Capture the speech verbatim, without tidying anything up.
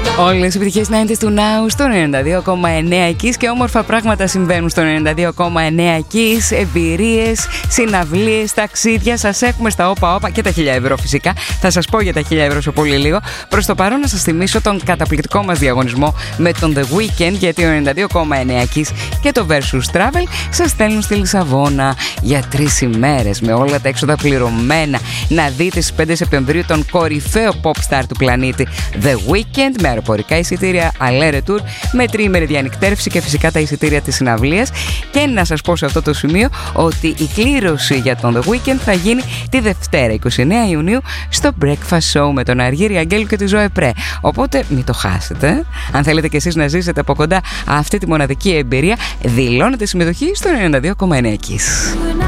Όλες οι επιτυχίες ενενήντα του Now στο ενενήντα δύο κόμμα εννέα Kiss και όμορφα πράγματα συμβαίνουν στο ενενήντα δύο κόμμα εννέα Kiss. Εμπειρίες, συναυλίες, ταξίδια. Σας έχουμε στα όπα όπα και τα χίλια ευρώ φυσικά. Θα σας πω για τα χίλια ευρώ σε πολύ λίγο. Προς το παρόν να σας θυμίσω τον καταπληκτικό μας διαγωνισμό με τον The Weeknd, γιατί ο ενενήντα δύο κόμμα εννέα Kiss και το Versus Travel σας στέλνουν στη Λισαβόνα για τρεις ημέρες με όλα τα έξοδα πληρωμένα. Να δείτε στις πέντε Σεπτεμβρίου τον κορυφαίο pop star του πλανήτη The Weeknd με αεροπορικά εισιτήρια Aller Retour με τριήμερη διανυκτέρευση και φυσικά τα εισιτήρια της συναυλίας. Και να σας πω σε αυτό το σημείο ότι η κλήρωση για τον The Weeknd θα γίνει τη Δευτέρα εικοστή ενάτη Ιουνίου στο Breakfast Show με τον Αργύρη Αγγέλου και τη Ζωέ Πρέ. Οπότε μην το χάσετε. Αν θέλετε κι εσείς να ζήσετε από κοντά αυτή τη μοναδική εμπειρία, δηλώνετε συμμετοχή στο ενενήντα δύο κόμμα εννέα Kiss.